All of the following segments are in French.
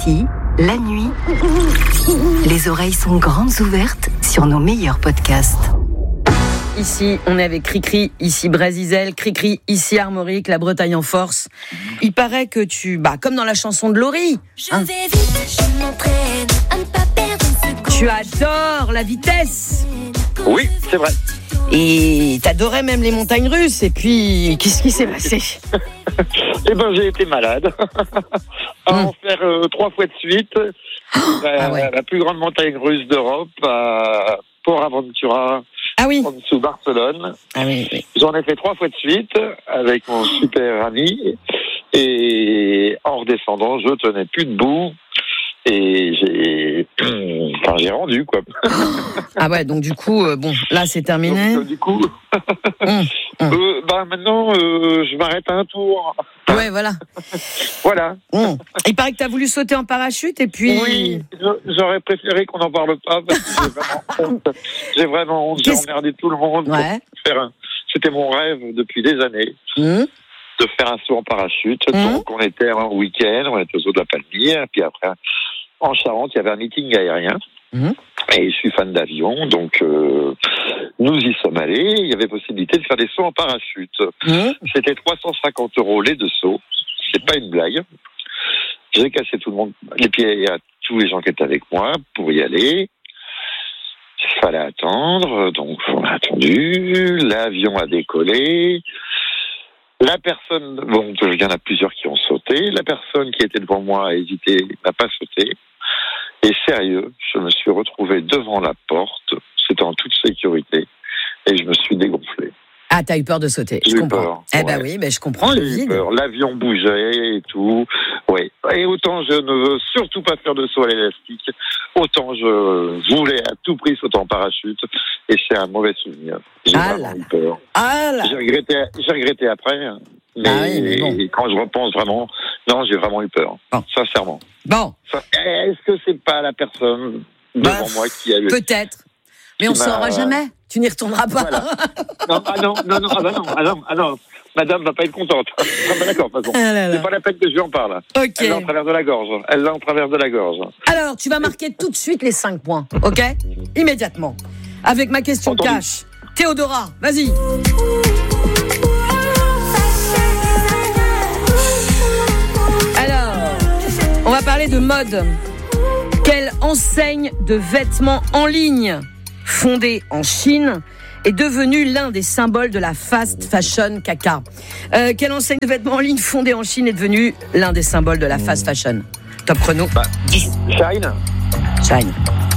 Ici, la nuit, les oreilles sont grandes ouvertes sur nos meilleurs podcasts. Ici, on est avec Cricri, ici Brésisel, Cricri, ici Armorique, la Bretagne en force. Il paraît que comme dans la chanson de Laurie, Je vais vite, je m'entraîne à ne pas perdre une seconde. tu adores la vitesse. Oui, c'est vrai. Et t'adorais même les montagnes russes. Et puis, qu'est-ce qui s'est passé ? Eh ben, j'ai été malade. À en faire 3 fois de suite. La plus grande montagne russe d'Europe, à Port Aventura, Ah oui. en dessous Barcelone. Ah oui, oui. J'en ai fait 3 fois de suite avec mon super ami. Et en redescendant, je tenais plus debout. Et j'ai rendu, quoi. Ah ouais, donc du coup, là c'est terminé. Donc, du coup, maintenant, je m'arrête à un tour. Ouais, voilà. Voilà. Il paraît que t'as voulu sauter en parachute et puis... Oui, j'aurais préféré qu'on n'en parle pas parce que j'ai vraiment honte. J'ai emmerdé tout le monde. Ouais. C'était mon rêve depuis des années de faire un saut en parachute. Donc on était un week-end, on était aux eaux de la Palmyre, puis après en Charente, il y avait un meeting aérien. Et je suis fan d'avion, donc nous y sommes allés. Il y avait possibilité de faire des sauts en parachute. C'était 350 € les 2 sauts. C'est pas une blague. J'ai cassé tout le monde, les pieds à tous les gens qui étaient avec moi pour y aller. Il fallait attendre, donc on a attendu. L'avion a décollé. La personne, il y en a plusieurs qui ont sauté. La personne qui était devant moi a hésité, n'a pas sauté. Et sérieux, je me suis retrouvé devant la porte. C'était en toute sécurité. Et je me suis dégonflé. Ah, t'as eu peur de sauter, je comprends. Oui, je comprends le vide. Peur. L'avion bougeait et tout. Ouais. Et autant je ne veux surtout pas faire de saut à l'élastique, autant je voulais à tout prix sauter en parachute. Et c'est un mauvais souvenir. J'ai vraiment eu peur. J'ai regretté après. Mais quand je repense vraiment, non, j'ai vraiment eu peur. Sincèrement. Est-ce que c'est pas la personne devant moi qui a eu... Peut-être. Mais on ne saura jamais. Tu n'y retourneras pas. Voilà. Non. Madame va pas être contente. D'accord, de toute façon. C'est pas la peine que je lui en parle. Okay. Elle l'a en travers de la gorge. Alors, tu vas marquer tout de suite les 5 points, ok ? Immédiatement. Avec ma question cash. Théodora, vas-y. Alors, on va parler de mode. Quelle enseigne de vêtements en ligne fondée en Chine est devenue l'un des symboles de la fast fashion caca. Quelle enseigne de vêtements en ligne fondée en Chine est devenue l'un des symboles de la fast fashion ? Top chrono. Shine.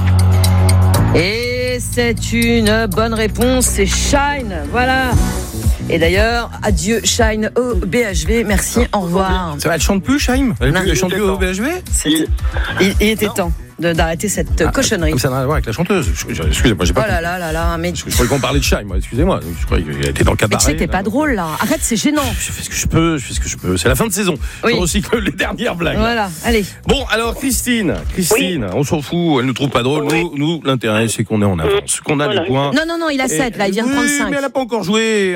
Et c'est une bonne réponse, c'est Shine. Voilà. Et d'ailleurs, adieu Shine au BHV. Merci, au revoir. Ça va, elle chante plus, Shine ? Elle chante plus au BHV ? Il était temps d'arrêter cette cochonnerie. Ça n'a rien à voir avec la chanteuse. Excusez-moi, j'ai pas. Oh là, mais. Je croyais qu'on parlait de Shine, moi, excusez-moi. Je croyais qu'elle était dans le cabaret. Mais c'était pas drôle, là. Arrête, c'est gênant. Je fais ce que je peux. C'est la fin de saison. Oui. Je recycle les dernières blagues. Voilà, allez. Bon, alors, Christine, on s'en fout, elle nous trouve pas drôle. Nous, l'intérêt, c'est qu'on est en avance, qu'on a les points. Non, il a 7, là, il vient de prendre 5. Mais elle n'a pas encore joué.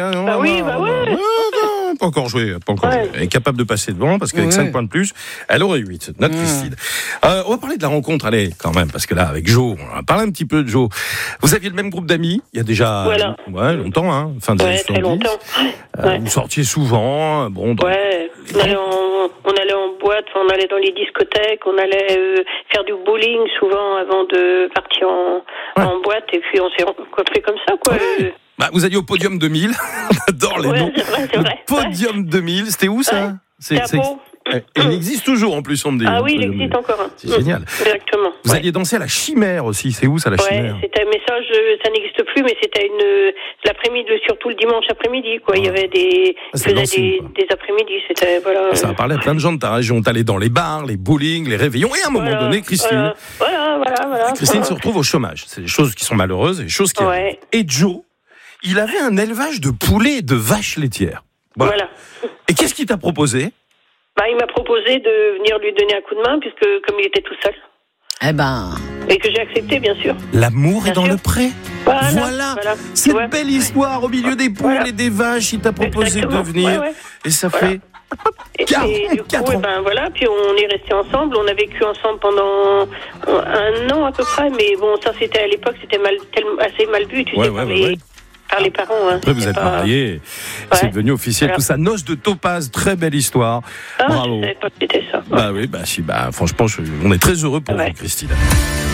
Pas encore joué. Elle est capable de passer devant, parce qu'avec 5 points de plus, elle aurait 8. Notre Christine. On va parler de la rencontre, allez, quand même, parce que là, avec Jo, on va parler un petit peu de Jo. Vous aviez le même groupe d'amis, il y a déjà longtemps, fin des années 70. Très longtemps. Vous sortiez souvent, on allait en boîte, on allait dans les discothèques, on allait faire du bowling souvent avant de partir en boîte, et puis on s'est rencontrés comme ça, quoi. Ouais. Vous alliez au Podium 2000, on adore les noms. C'est vrai. Podium 2000, c'était où ça ? Il existe toujours en plus, on me dit. Ah oui, il existe encore. C'est génial. Exactement. Vous alliez danser à la Chimère aussi, c'est où ça, la Chimère ? Mais ça n'existe plus, mais c'était l'après-midi, surtout le dimanche après-midi, quoi. Il y avait des après-midi, c'était, voilà. Ça a parlé à plein de gens de ta région. T'allais dans les bars, les bowling, les réveillons, et à un moment donné, Christine. Voilà. Christine se retrouve au chômage. C'est des choses qui sont malheureuses et des choses qui arrivent. Et Joe, il avait un élevage de poulets et de vaches laitières. Voilà. Et qu'est-ce qu'il t'a proposé ? Il m'a proposé de venir lui donner un coup de main, puisque comme il était tout seul. Et que j'ai accepté, bien sûr. L'amour est dans le pré. Voilà. Cette belle histoire au milieu des poules et des vaches, il t'a proposé de venir. Et ça fait Et du coup, voilà, puis on est restés ensemble. On a vécu ensemble pendant 1 an à peu près, mais bon, ça c'était à l'époque, c'était assez mal vu, tu sais, par les parents. Hein. Après, vous êtes mariés, c'est devenu officiel. Voilà. Tout ça, Noces de Topaz, très belle histoire. Ah, bravo. Je savais pas que c'était ça. Bah oui, franchement, on est très heureux pour vous, Christine.